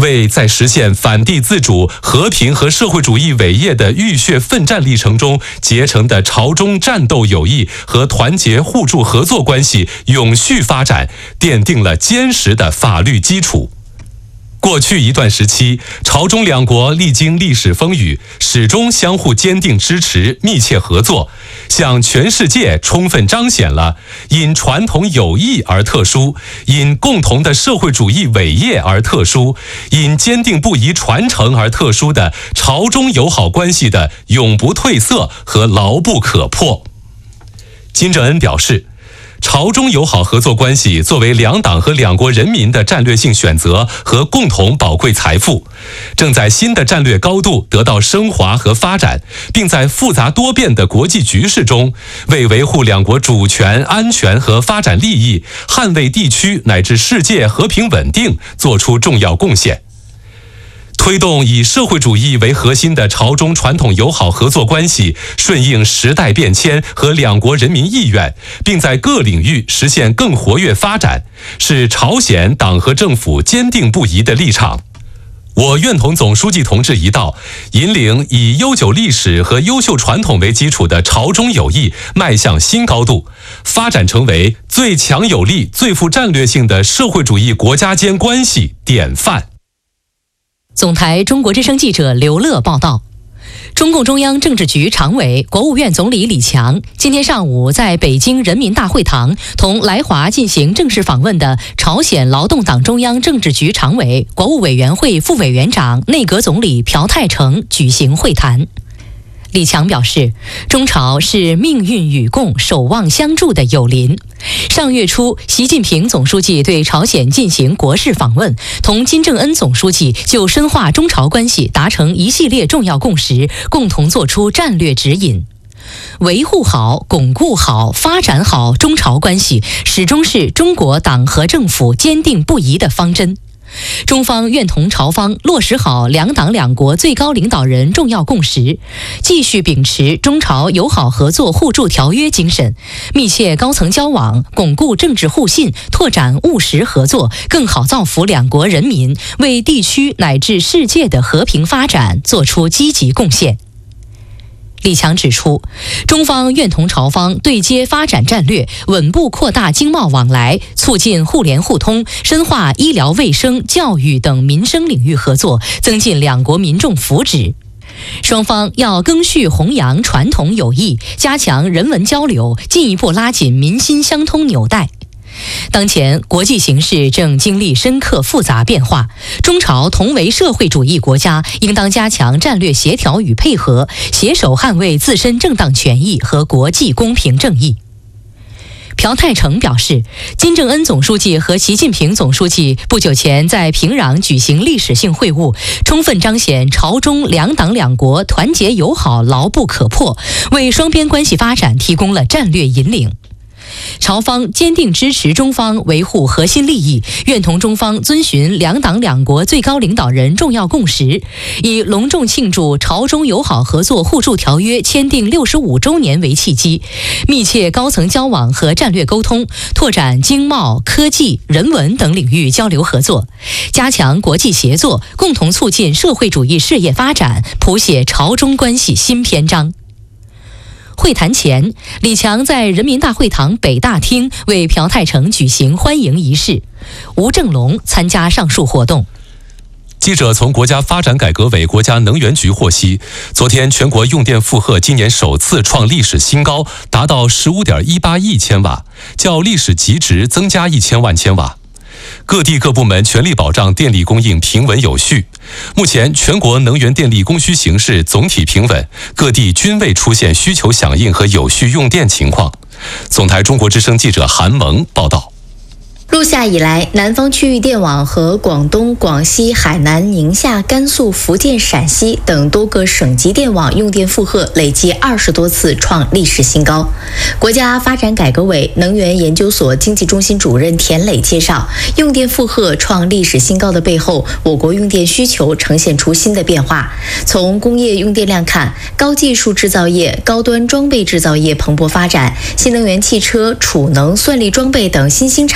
为在实现反帝自主、和平和社会主义伟业的浴血奋战历程中结成的朝中战斗友谊和团结互助合作关系永续发展奠定了坚实的法律基础。过去一段时期，朝中两国历经历史风雨，始终相互坚定支持、密切合作，向全世界充分彰显了因传统友谊而特殊，因共同的社会主义伟业而特殊，因坚定不移传承而特殊的朝中友好关系的永不褪色和牢不可破。金正恩表示，朝中友好合作关系作为两党和两国人民的战略性选择和共同宝贵财富，正在新的战略高度得到升华和发展，并在复杂多变的国际局势中，为维护两国主权、安全和发展利益，捍卫地区乃至世界和平稳定做出重要贡献。推动以社会主义为核心的朝中传统友好合作关系顺应时代变迁和两国人民意愿，并在各领域实现更活跃发展，是朝鲜党和政府坚定不移的立场。我愿同总书记同志一道，引领以悠久历史和优秀传统为基础的朝中友谊迈向新高度，发展成为最强有力、最富战略性的社会主义国家间关系典范。 总台中国之声记者刘乐报道，中共中央政治局常委、国务院总理李强今天上午在北京人民大会堂同来华进行正式访问的朝鲜劳动党中央政治局常委、国务委员会副委员长、内阁总理朴泰成举行会谈。李强表示，中朝是命运与共、守望相助的友邻。上月初，习近平总书记对朝鲜进行国事访问，同金正恩总书记就深化中朝关系达成一系列重要共识，共同作出战略指引。维护好、巩固好、发展好中朝关系，始终是中国党和政府坚定不移的方针。中方愿同朝方落实好两党两国最高领导人重要共识，继续秉持中朝友好合作互助条约精神，密切高层交往，巩固政治互信，拓展务实合作，更好造福两国人民，为地区乃至世界的和平发展做出积极贡献。李强指出，中方愿同朝方对接发展战略，稳步扩大经贸往来，促进互联互通，深化医疗卫生、教育等民生领域合作，增进两国民众福祉。双方要赓续弘扬传统友谊，加强人文交流，进一步拉紧民心相通纽带。当前国际形势正经历深刻复杂变化，中朝同为社会主义国家，应当加强战略协调与配合，携手捍卫自身正当权益和国际公平正义。朴泰成表示，金正恩总书记和习近平总书记不久前在平壤举行历史性会晤，充分彰显朝中两党两国团结友好牢不可破，为双边关系发展提供了战略引领。朝方坚定支持中方维护核心利益，愿同中方遵循两党两国最高领导人重要共识，以隆重庆祝朝中友好合作互助条约签订65周年为契机，密切高层交往和战略沟通，拓展经贸、科技、人文等领域交流合作，加强国际协作，共同促进社会主义事业发展，谱写朝中关系新篇章。会谈前，李强在人民大会堂北大厅为朴泰成举行欢迎仪式，吴正龙参加上述活动。 记者从国家发展改革委国家能源局获悉，昨天全国用电负荷今年首次创历史新高，达到 15.18 亿千瓦，较历史极值增加1000万千瓦。各地各部门全力保障电力供应平稳有序。目前全国能源电力供需形势总体平稳，各地均未出现需求响应和有序用电情况。总台中国之声记者韩萌报道。 入夏以来，南方区域电网和广东、广西、海南、宁夏、甘肃、福建、陕西等多个省级电网用电负荷累计20多次创历史新高。国家发展改革委能源研究所经济中心主任田磊介绍，用电负荷创历史新高的背后，我国用电需求呈现出新的变化。从工业用电量看，高技术制造业、高端装备制造业蓬勃发展，新能源汽车、储能、算力装备等新兴产业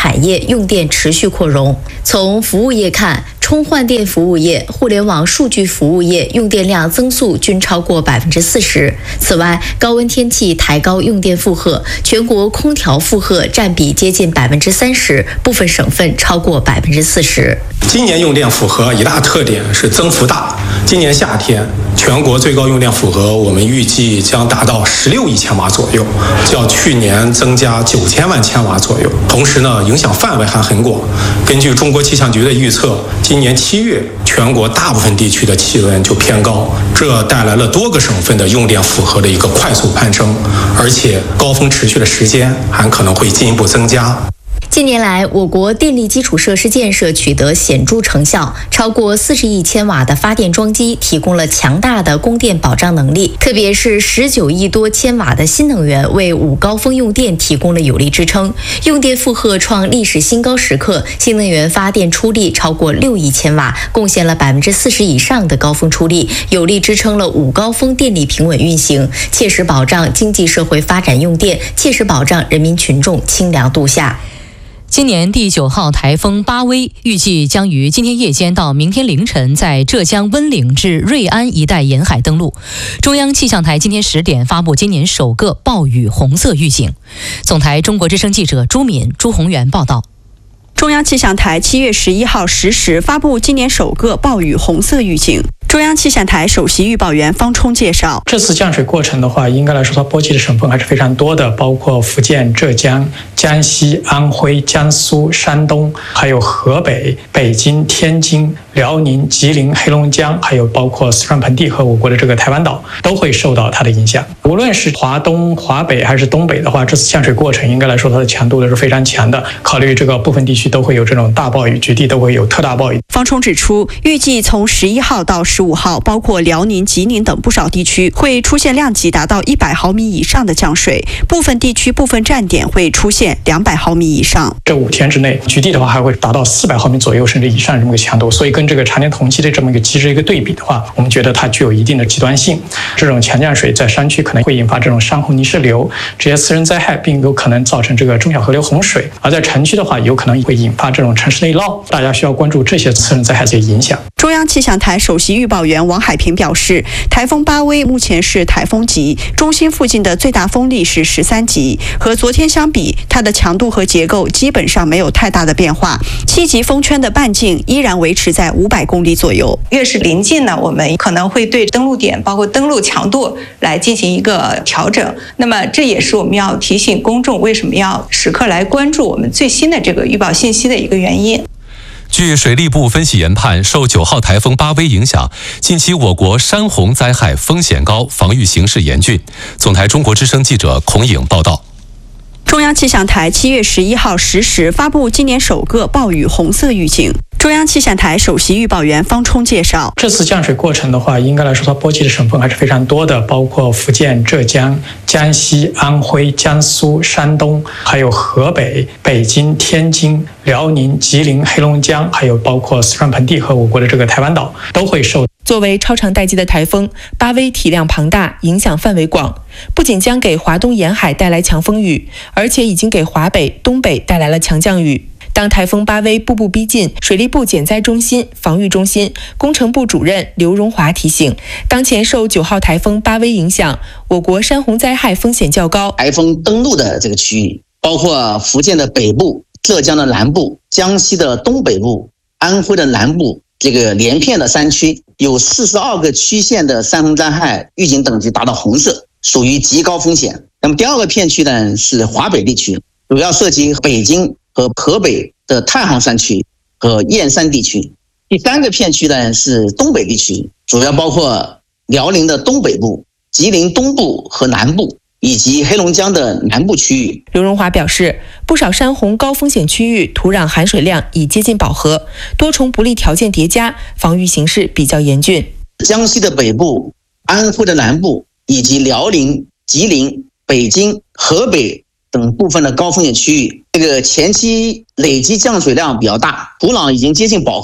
用电持续扩容。从服务业看，充换电服务业、互联网数据服务业用电量增速均超过40%。此外，高温天气抬高用电负荷，全国空调负荷占比接近30%，部分省份超过40%。 今年用电负荷一大特点是增幅大。今年夏天，全国最高用电负荷我们预计将达到16亿千瓦左右，较去年增加9000万千瓦左右。同时呢，影响范围还很广。根据中国气象局的预测，今年7月全国大部分地区的气温就偏高，这带来了多个省份的用电负荷的一个快速攀升，而且高峰持续的时间还可能会进一步增加。 近年来，我国电力基础设施建设取得显著成效，超过40亿千瓦的发电装机提供了强大的供电保障能力，特别是19亿多千瓦的新能源为5高峰用电提供了有力支撑，用电负荷创历史新高时刻，新能源发电出力超过6亿千瓦，贡献了40%以上的高峰出力，有力支撑了5高峰电力平稳运行，切实保障经济社会发展用电，切实保障人民群众清凉度夏。 今年第9号台风巴威预计将于今天夜间到明天凌晨在浙江温岭至瑞安一带沿海登陆。中央气象台今天10点发布今年首个暴雨红色预警。总台中国之声记者朱敏、朱宏元报道。 中央气象台7月11号10时发布今年首个暴雨红色预警。中央气象台首席预报员方冲介绍， 这次降水过程的话，应该来说它波及的省份还是非常多的，包括福建、浙江、江西、安徽、江苏、山东，还有河北、北京、天津、辽宁、吉林、黑龙江，还有包括四川盆地和我国的这个台湾岛，都会受到它的影响。无论是华东、华北还是东北的话，这次降水过程应该来说它的强度都是非常强的。考虑这个部分地区都会有这种大暴雨，局地都会有特大暴雨。 方冲指出，预计从11号到15号，包括辽宁、吉宁等不少地区会出现量级达到100毫米以上的降水，部分地区部分站点会出现200毫米以上。 这5天之内，局地的话还会达到400毫米左右甚至以上这么个强度，所以跟这个常年同期的这么一个机制一个对比的话，我们觉得它具有一定的极端性。这种强降水在山区可能会引发这种山洪泥石流这些自然灾害，并有可能造成这个中小河流洪水；而在城区的话，有可能会引发这种城市内涝。大家需要关注这些自然灾害的影响。 中央气象台首席预报员王海平表示，台风巴威目前是台风级，中心附近的最大风力是13级，和昨天相比，它的强度和结构基本上没有太大的变化。7级风圈的半径依然维持在500公里左右。 越是临近呢，我们可能会对登陆点包括登陆强度来进行一个调整。那么这也是我们要提醒公众为什么要时刻来关注我们最新的这个预报信息的一个原因。 据水利部分析研判，受9号台风巴威影响，近期我国山洪灾害风险高，防御形势严峻。总台中国之声记者孔颖报道。 中央气象台7月11号10时发布今年首个暴雨红色预警。中央气象台首席预报员方冲介绍， 这次降水过程的话，应该来说它波及的省份还是非常多的，包括福建、浙江、江西、安徽、江苏、山东，还有河北、北京、天津、辽宁、吉林、黑龙江，还有包括四川盆地和我国的这个台湾岛，都会受。 作为超长待机的台风，巴威体量庞大，影响范围广，不仅将给华东沿海带来强风雨，而且已经给华北、东北带来了强降雨。当台风巴威步步逼近，水利部减灾中心、防御中心工程部主任刘荣华提醒，当前受9号台风巴威影响，我国山洪灾害风险较高。 台风登陆的这个区域，包括福建的北部、浙江的南部、江西的东北部、安徽的南部，这个连片的山区，有42个区县的山洪灾害预警等级达到红色，属于极高风险。那么第2个片区呢是华北地区，主要涉及北京和河北的太行山区和燕山地区。第3个片区呢是东北地区，主要包括辽宁的东北部、吉林东部和南部，以及黑龙江的南部区域。 刘荣华表示，不少山洪高风险区域土壤含水量已接近饱和，多重不利条件叠加，防御形势比较严峻。 江西的北部、安徽的南部，以及辽宁、吉林、北京、河北等部分的高风险区域，这个前期累积降水量比较大，土壤已经接近饱和，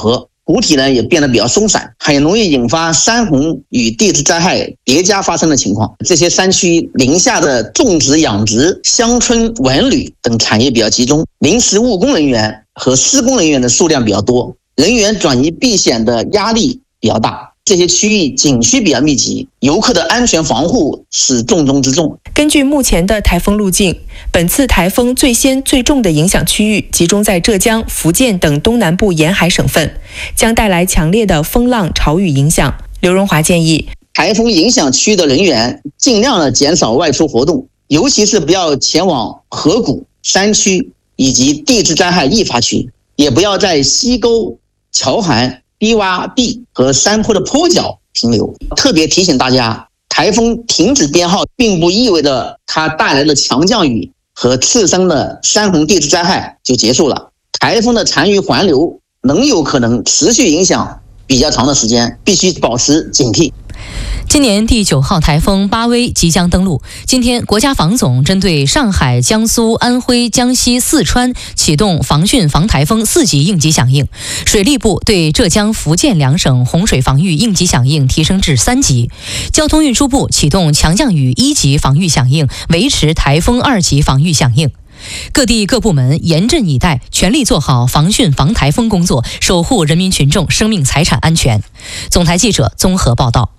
湖体呢也变得比较松散，很容易引发山洪与地质灾害叠加发生的情况。这些山区林下的种植、养殖、乡村文旅等产业比较集中，临时务工人员和施工人员的数量比较多，人员转移避险的压力比较大。这些区域景区比较密集，游客的安全防护是重中之重。 根据目前的台风路径，本次台风最先最重的影响区域集中在浙江、福建等东南部沿海省份，将带来强烈的风浪、潮雨影响。刘荣华建议， 台风影响区域的人员尽量的减少外出活动，尤其是不要前往河谷、山区以及地质灾害易发区，也不要在溪沟、桥涵、低洼地和山坡的坡脚停留。特别提醒大家，台风停止编号并不意味着它带来的强降雨和次生的山洪地质灾害就结束了。台风的残余环流仍有可能持续影响比较长的时间，必须保持警惕。 今年第9号台风巴威即将登陆。今天，国家防总针对上海、江苏、安徽、江西、四川启动防汛防台风4级应急响应。水利部对浙江、福建2省洪水防御应急响应提升至3级。交通运输部启动强降雨1级防御响应，维持台风2级防御响应。各地各部门严阵以待，全力做好防汛防台风工作，守护人民群众生命财产安全。总台记者综合报道。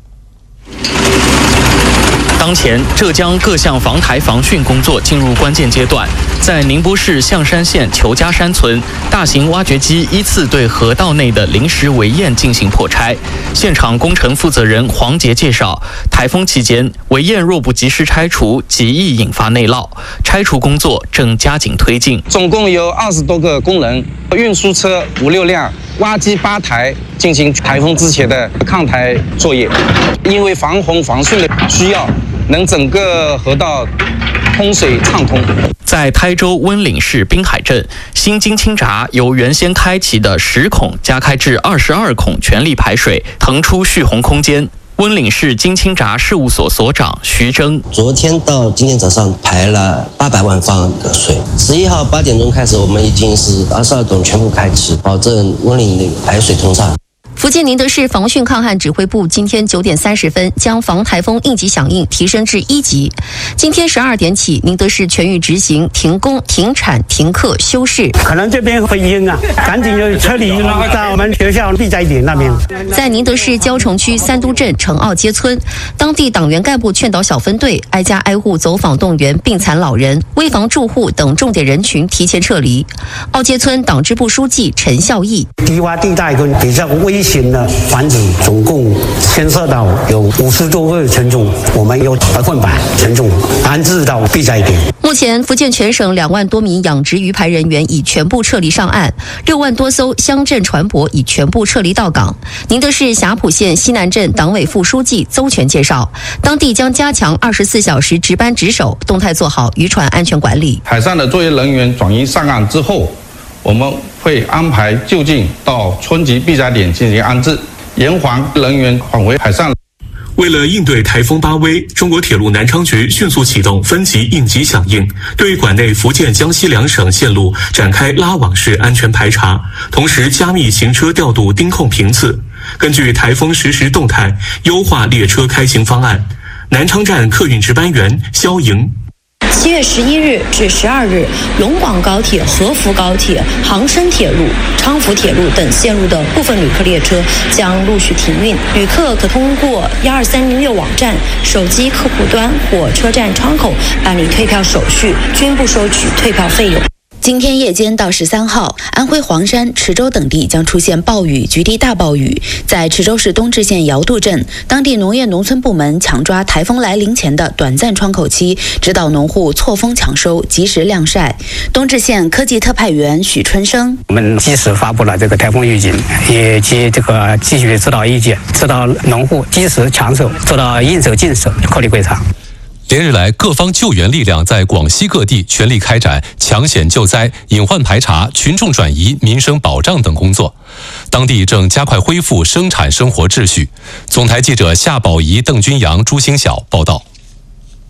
当前，浙江各项防台防汛工作进入关键阶段。在宁波市象山县裘家山村，大型挖掘机依次对河道内的临时围堰进行破拆。现场工程负责人黄杰介绍，台风期间，围堰若不及时拆除，极易引发内涝。拆除工作正加紧推进。 总共有20多个工人，运输车5、6辆，挖机8台，进行台风之前的抗台作业。因为防洪防汛的需要，能整个河道通水畅通。 在台州温岭市滨海镇，新金清闸由原先开启的10孔加开至22孔，全力排水，腾出蓄洪空间。温岭市金清闸事务所所长徐峥， 昨天到今天早上排了800万方的水。11号8点钟开始，我们已经是22孔全部开启，保证温岭的排水通畅。 福建宁德市防汛抗旱指挥部今天9点30分将防台风应急响应提升至1级。今天12点起，宁德市全域执行停工、停产、停课、休市。 可能这边会晕啊，赶紧就撤离到我们学校避灾点那边。 在宁德市蛟虫区三都镇城坳街村，当地党员干部劝导小分队挨家挨户走访动员病残老人、危房住户等重点人群提前撤离。坳街村党支部书记陈孝义， 低洼地带跟比较危险的环境，总共牵涉到有50多个群众，我们有100把群众安置到避灾点。 目前，福建全省2万多名养殖鱼排人员已全部撤离上岸，6万多艘乡镇船舶已全部撤离到港。宁德市霞浦县西南镇党委副书记邹全介绍，当地将加强24小时值班值守，动态做好渔船安全管理。 海上的作业人员转移上岸之后，我们会安排就近到村级避灾点进行安置，延缓人员返回海上。 为了应对台风巴威，中国铁路南昌局迅速启动分级应急响应，对管内福建、江西2省线路展开拉网式安全排查，同时加密行车调度盯控频次，根据台风实时动态优化列车开行方案。南昌站客运值班员肖莹。 7月11日至12日，龙广高铁、合福高铁、杭深铁路、昌福铁路等线路的部分旅客列车将陆续停运，旅客可通过12306网站、手机客户端或车站窗口办理退票手续，均不收取退票费用。 今天夜间到13号，安徽黄山、池州等地将出现暴雨、局地大暴雨。在池州市东至县尧渡镇，当地农业农村部门强抓台风来临前的短暂窗口期，指导农户错峰抢收，及时晾晒。东至县科技特派员许春生， 我们及时发布了这个台风预警，以及这个继续指导意见，指导农户及时抢收，做到应手尽收，颗粒归场。 连日来，各方救援力量在广西各地全力开展抢险救灾、隐患排查、群众转移、民生保障等工作。当地正加快恢复生产生活秩序。总台记者夏宝仪、邓军阳、朱星晓报道。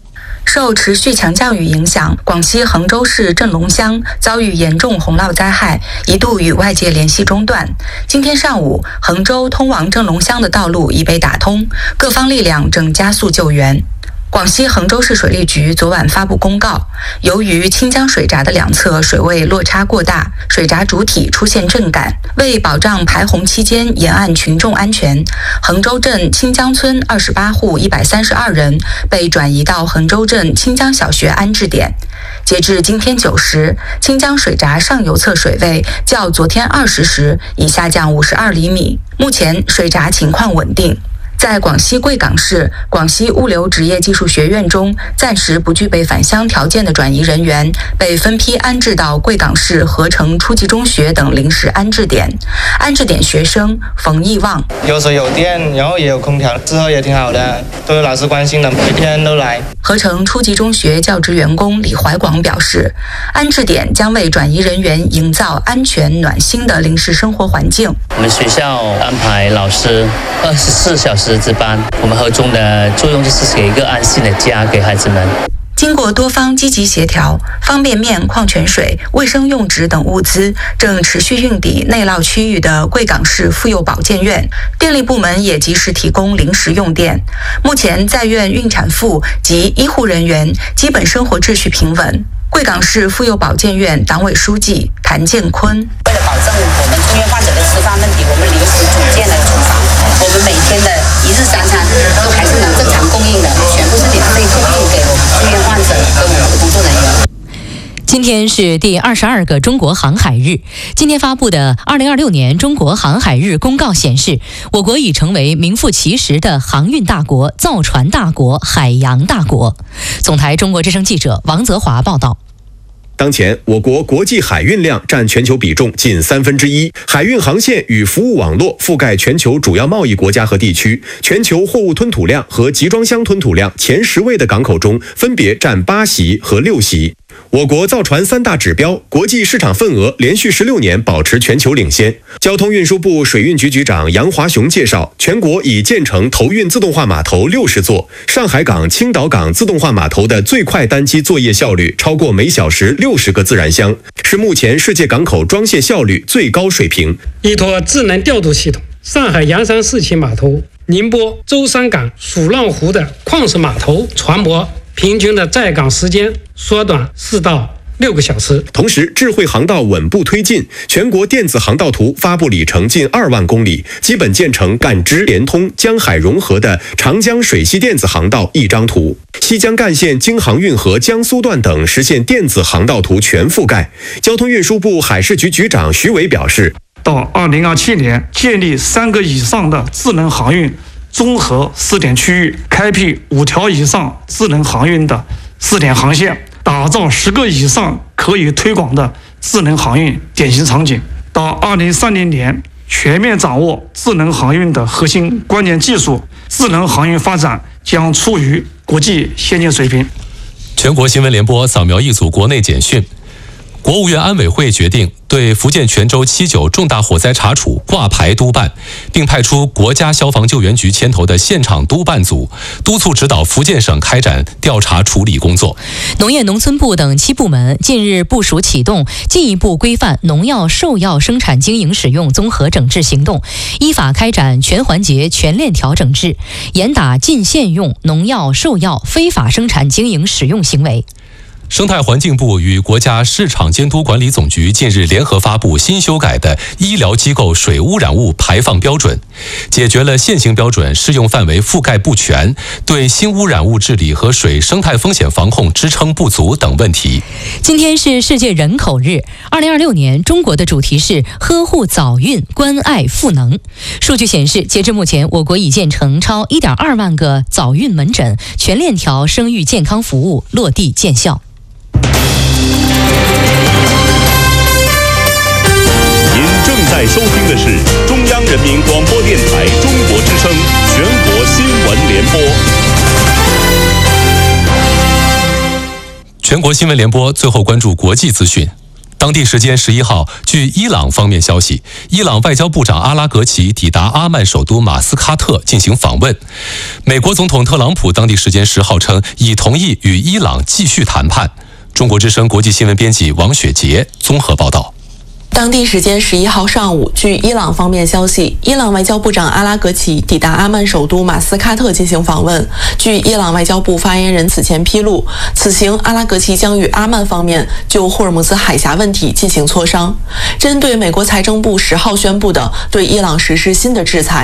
受持续强降雨影响，广西衡州市镇龙乡遭遇严重洪涝灾害，一度与外界联系中断。今天上午，衡州通往镇龙乡的道路已被打通，各方力量正加速救援。广西衡州市水利局昨晚发布公告，由于清江水闸的两侧水位落差过大，水闸主体出现震感，为保障排洪期间沿岸群众安全，衡州镇清江村28户132人被转移到衡州镇清江小学安置点。截至今天9时，清江水闸上游侧水位较昨天20时已下降52厘米，目前水闸情况稳定。在广西贵港市广西物流职业技术学院中，暂时不具备返乡条件的转移人员被分批安置到贵港市合成初级中学等临时安置点。安置点学生冯义旺： 有水有电，然后也有空调，之后也挺好的，都有老师关心的，每天都来。 合成初级中学教职员工李怀广表示，安置点将为转移人员营造安全暖心的临时生活环境。 我们学校安排老师24小时值班，我们合中的作用就是给一个安心的家给孩子们。 经过多方积极协调，方便面、矿泉水、卫生用纸等物资正持续运抵内涝区域的贵港市妇幼保健院，电力部门也及时提供临时用电。目前在院孕产妇及医护人员基本生活秩序平稳。贵港市妇幼保健院党委书记谭建坤： 为了保证我们住院患者的吃饭问题，我们临时组建了厨房，我们每天的一日3餐都还是能正常供应的，全部是免费供应给我们住院患者跟我们的工作人员。 今天是第22个中国航海日。今天发布的2026年中国航海日公告显示，我国已成为名副其实的航运大国、造船大国、海洋大国。总台中国之声记者王泽华报道。 当前，我国国际海运量占全球比重近1/3，海运航线与服务网络覆盖全球主要贸易国家和地区，全球货物吞吐量和集装箱吞吐量前10位的港口中，分别占8席和6席。我国造船3大指标国际市场份额连续16年保持全球领先。交通运输部水运局局长杨华雄介绍，全国已建成投运自动化码头60座，上海港、青岛港自动化码头的最快单机作业效率超过每小时60个自然箱，是目前世界港口装卸效率最高水平。 依托智能调度系统，上海洋山四期码头、宁波舟山港、蜀浪湖的矿石码头船舶平均的在港时间缩短4到6个小时。 同时，智慧航道稳步推进，全国电子航道图发布里程近2万公里，基本建成感知联通、江海融合的长江水系电子航道一张图。西江干线京杭运河江苏段等实现电子航道图全覆盖。交通运输部海事局局长徐伟表示， 到2027年建立3个以上的智能航运综合试点区域，开辟5条以上智能航运的试点航线，打造10个以上可以推广的智能航运典型场景。到2030年，全面掌握智能航运的核心关键技术，智能航运发展将处于国际先进水平。 全国新闻联播扫描一组国内简讯。国务院安委会决定对福建泉州7·9重大火灾查处挂牌督办，并派出国家消防救援局牵头的现场督办组，督促指导福建省开展调查处理工作。 农业农村部等7部门近日部署启动进一步规范农药、兽药生产经营使用综合整治行动，依法开展全环节全链条整治，严打禁限用农药、兽药非法生产经营使用行为。 生态环境部与国家市场监督管理总局近日联合发布新修改的医疗机构水污染物排放标准，解决了现行标准适用范围覆盖不全、对新污染物治理和水生态风险防控支撑不足等问题。 今天是世界人口日，2026年中国的主题是呵护早孕，关爱赋能。数据显示，截至目前，我国已建成超1.2万个早孕门诊，全链条生育健康服务落地见效。 您正在收听的是中央人民广播电台中国之声全国新闻联播。 全国新闻联播最后关注国际资讯。 当地时间11号，据伊朗方面消息，伊朗外交部长阿拉格齐抵达阿曼首都马斯喀特进行访问。美国总统特朗普当地时间10号称，已同意与伊朗继续谈判。中国之声国际新闻编辑王雪杰综合报道。 当地时间11号上午，据伊朗方面消息，伊朗外交部长阿拉格齐抵达阿曼首都马斯喀特进行访问。据伊朗外交部发言人此前披露，此行阿拉格齐将与阿曼方面就霍尔木兹海峡问题进行磋商。针对美国财政部10号宣布的对伊朗实施新的制裁，